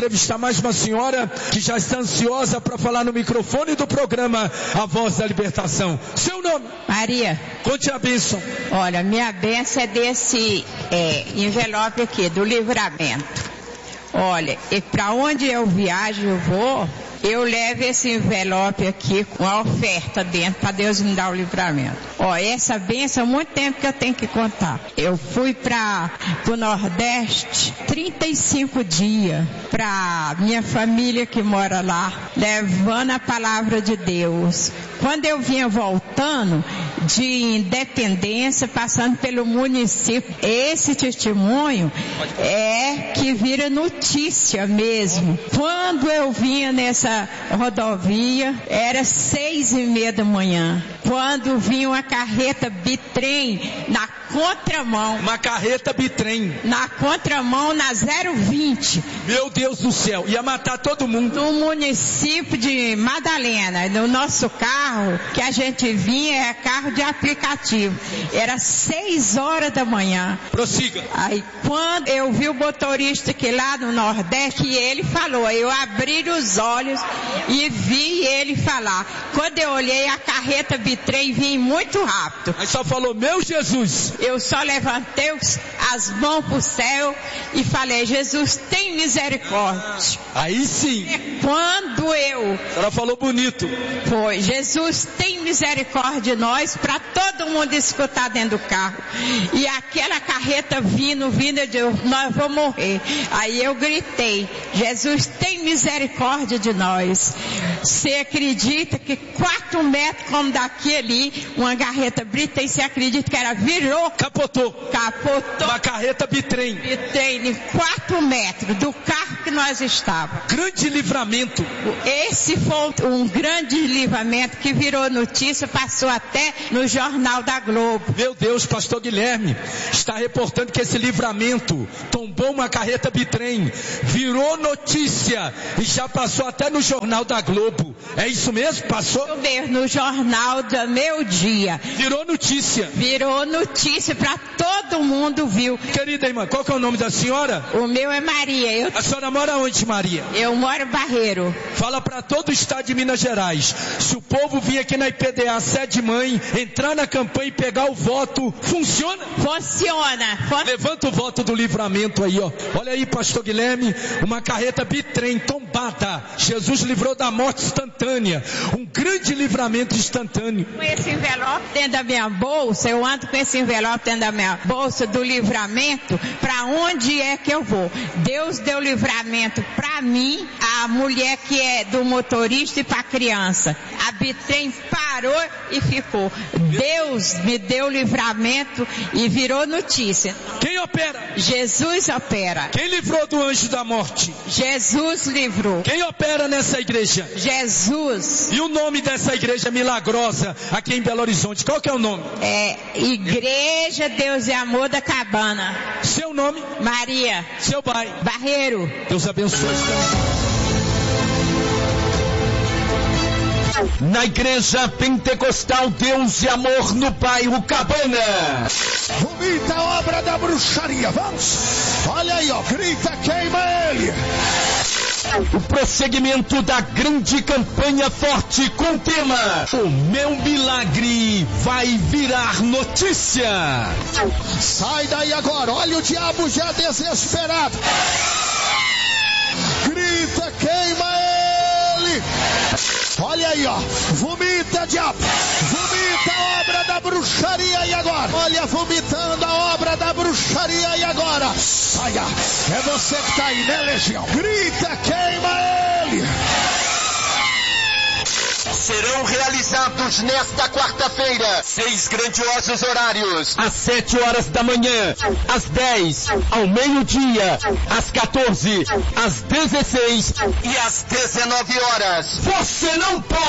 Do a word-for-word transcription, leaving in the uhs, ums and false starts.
entrevistar mais uma senhora que já está ansiosa para falar no microfone do programa A Voz da Libertação. Seu nome? Maria. Conte a bênção. Olha, minha bênção é desse é, envelope aqui, do livramento. Olha, e para onde eu viajo, eu vou, eu levo esse envelope aqui com a oferta dentro, para Deus me dar o livramento. Ó, essa bênção, há muito tempo que eu tenho que contar. Eu fui para o Nordeste, trinta e cinco dias, para minha família que mora lá, levando a palavra de Deus. Quando eu vinha voltando de Independência, passando pelo município, esse testemunho é que vira notícia mesmo. Quando eu vinha nessa rodovia, era seis e meia da manhã. Quando vinha uma carreta bitrem na contramão. Uma carreta bitrem. Na contramão, na zero vinte. Meu Deus do céu, ia matar todo mundo. No município de Madalena, no nosso carro, que a gente vinha, é carro de aplicativo. Era seis horas da manhã. Prossiga. Aí, quando eu vi o motorista que lá no Nordeste, ele falou, eu abri os olhos e vi ele falar. Quando eu olhei, a carreta bitrem vinha muito rápido. Aí só falou, meu Jesus. Eu só levantei as mãos para o céu e falei, Jesus, tem misericórdia. Aí sim. Quando eu... A senhora falou bonito. Foi, Jesus, tem misericórdia de nós, para todo mundo escutar dentro do carro. E aquela carreta vindo, vindo, eu disse, nós vamos morrer. Aí eu gritei, Jesus, tem misericórdia de nós. Você acredita que quatro metros como daqui ali, uma carreta bitrem, você acredita que ela virou? Capotou. Capotou. Uma carreta bitrem. Bitrem de quatro metros do carro que nós estávamos. Grande livramento. Esse foi um grande livramento que virou notícia, passou até no Jornal da Globo. Meu Deus, pastor Guilherme está reportando que esse livramento tombou uma carreta bitrem, virou notícia e já passou até no Jornal da Globo. É isso mesmo? Passou? No Jornal do Meu Dia. Virou notícia. Virou notícia para todo mundo viu. Querida irmã, qual que é o nome da senhora? O meu é Maria. Eu... A senhora mora onde, Maria? Eu moro em Barreiro. Fala para todo o estado de Minas Gerais. Se o povo vir aqui na I P D A Sede Mãe, entrar na campanha e pegar o voto, funciona? Funciona. Fun... Levanta o voto do livramento aí, ó. Olha aí, pastor Guilherme, uma carreta bitrem tombada. Jesus livrou da morte instantânea. Um grande livramento instantâneo. Com esse envelope dentro da minha bolsa, eu ando com esse envelope dentro da minha bolsa do livramento, para onde é que eu vou? Deus deu livramento para mim, a mulher que é do motorista e para a criança. A bitrem parou e ficou. Deus me deu livramento e virou notícia. Quem opera? Jesus opera. Quem livrou do anjo da morte? Jesus livrou. Quem opera nessa igreja? Jesus. E o nome dessa igreja milagrosa aqui em Belo Horizonte, qual que é o nome? É Igreja Deus e Amor da Cabana. Seu nome? Maria. Seu pai? Barreiro. Deus abençoe. Na igreja pentecostal Deus e Amor no bairro Cabana. Bonita obra da bruxaria, vamos. Olha aí, ó, grita, queima ele. O prosseguimento da grande campanha forte com o tema O Meu Milagre Vai Virar Notícia. Sai daí agora, olha o diabo já desesperado. Grita, queima ele. Olha aí, ó, vomita, diabo, vomita a obra da bruxaria e agora, olha, vomitando a obra da bruxaria e agora, saia, é você que tá aí, né, Legião? Grita, queima ele. Serão realizados nesta quarta-feira seis grandiosos horários. Às sete horas da manhã, às dez, ao meio-dia, às quatorze, às dezesseis e às dezenove horas. Você não pode